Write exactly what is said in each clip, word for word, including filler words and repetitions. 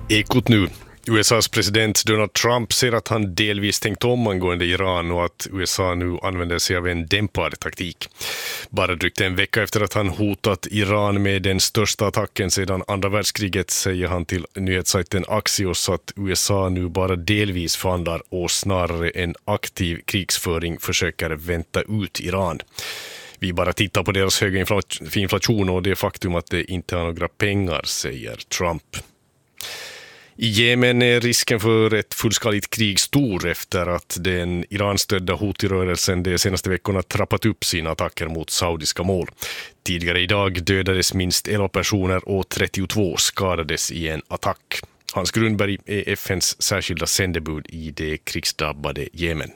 Ekot nu. U S A:s president Donald Trump säger att han delvis tänkt om angående Iran och att U S A nu använder sig av en dämpad taktik. Bara drygt en vecka efter att han hotat Iran med den största attacken sedan andra världskriget säger han till nyhetssajten Axios att U S A nu bara delvis förhandlar och snarare en aktiv krigsföring försöker vänta ut Iran. Vi bara tittar på deras höga inflation och det faktum att det inte har några pengar, säger Trump. I Jemen är risken för ett fullskaligt krig stor efter att den Iran-stödda Houthi-rörelsen de senaste veckorna trappat upp sina attacker mot saudiska mål. Tidigare idag dödades minst elva personer och trettiotvå skadades i en attack. Hans Grundberg är F N:s särskilda sändebud i det krigsdrabbade Jemen.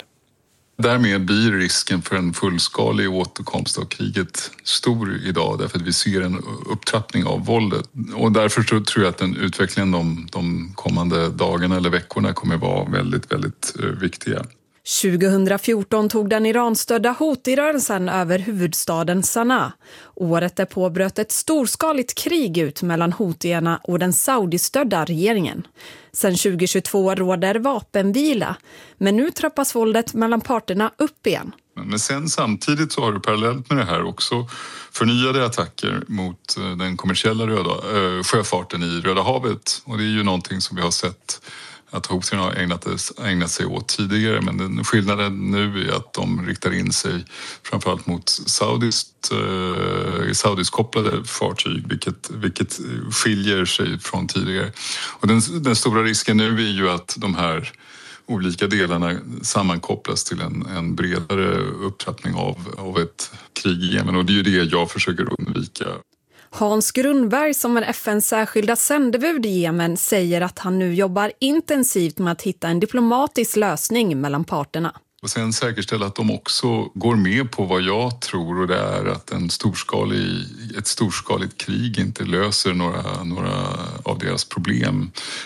Därmed blir risken för en fullskalig återkomst av kriget stor idag därför att vi ser en upptrappning av våldet. Och därför tror jag att den utvecklingen de, de kommande dagarna eller veckorna kommer vara väldigt, väldigt viktiga. tjugohundrafjorton tog den Iran-stödda Houthi-rörelsen över huvudstaden Sanaa. Året därpå bröt ett storskaligt krig ut mellan Houthierna och den saudistödda regeringen. Sen tjugohundratjugotvå råder vapenvila, men nu trappas våldet mellan parterna upp igen. Men sen samtidigt så har du parallellt med det här också förnyade attacker mot den kommersiella röda, äh, sjöfarten i Röda havet. Och det är ju någonting som vi har sett att Houthierna har ägnat, ägnat sig åt tidigare, men den skillnaden nu är att de riktar in sig framförallt mot saudiskt, eh, saudiskopplade fartyg, vilket, vilket skiljer sig från tidigare. Och den, den stora risken nu är ju att de här olika delarna sammankopplas till en, en bredare upptrappning av, av ett krig i Jemen, och det är ju det jag försöker undvika. Hans Grundberg, som är F N:s särskilda sändebud i Jemen, säger att han nu jobbar intensivt med att hitta en diplomatisk lösning mellan parterna. Och sen säkerställa att de också går med på vad jag tror, och det är att en storskalig, ett storskaligt krig inte löser några, några av deras problem.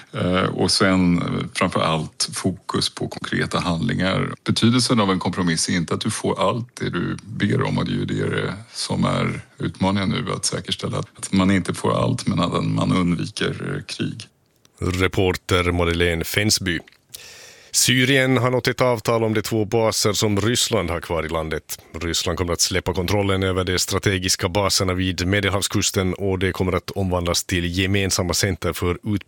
Och sen framför allt fokus på konkreta handlingar. Betydelsen av en kompromiss är inte att du får allt det du ber om, och det är ju det som är utmaningen nu, att säkerställa att man inte får allt men att man undviker krig. Reporter Madeleine Fensby. Syrien har nått ett avtal om de två baser som Ryssland har kvar i landet. Ryssland kommer att släppa kontrollen över de strategiska baserna vid Medelhavskusten och det kommer att omvandlas till gemensamma center för utbildning